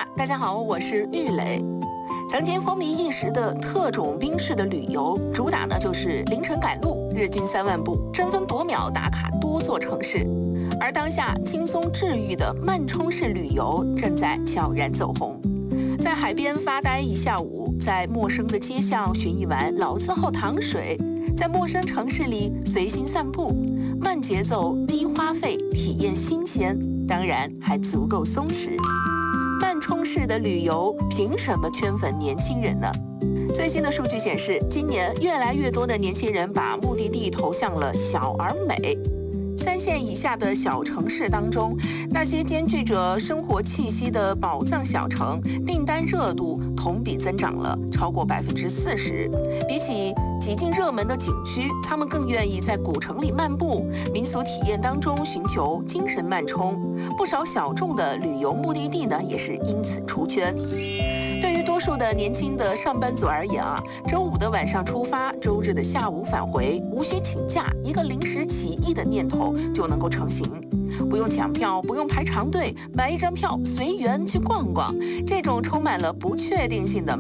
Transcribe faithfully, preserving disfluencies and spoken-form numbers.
呀，大家好，我是玉磊。曾经风靡一时的特种兵式的旅游，主打呢就是凌晨赶路，日均三万步，争分夺秒打卡多座城市。而当下轻松治愈的慢冲式旅游正在悄然走红。在海边发呆一下午，在陌生的街巷寻一碗老字号糖水，在陌生城市里随心散步，慢节奏、低花费，体验新鲜，当然还足够松弛。慢冲式的旅游凭什么圈粉年轻人呢？最新的数据显示，今年越来越多的年轻人把目的地投向了小而美。三线以下的小城市当中，那些兼具着生活气息的宝藏小城，订单热度同比增长了超过百分之四十。比起极尽热门的景区，他们更愿意在古城里漫步，民俗体验当中寻求精神慢冲。不少小众的旅游目的地呢，也是因此出圈。对于多数的年轻的上班族而言啊，周五的晚上出发，周日的下午返回，无需请假，一个临时起意的念头就能够成型。不用抢票，不用排长队，买一张票随缘去逛逛。这种充满了不确定性的